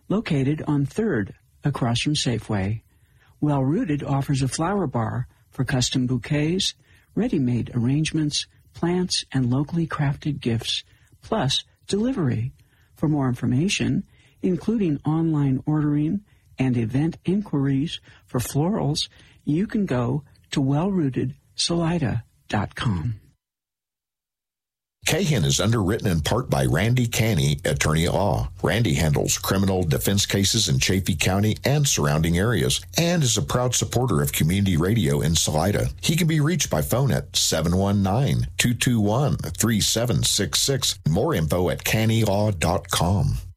located on 3rd across from Safeway. Well Rooted offers a flower bar for custom bouquets, ready-made arrangements, plants, and locally crafted gifts, plus delivery. For more information, including online ordering and event inquiries for florals, you can go to wellrootedsalida.com. Cahan is underwritten in part by Randy Canny, attorney at law. Randy handles criminal defense cases in Chaffee County and surrounding areas, and is a proud supporter of community radio in Salida. He can be reached by phone at 719-221-3766. More info at cannylaw.com.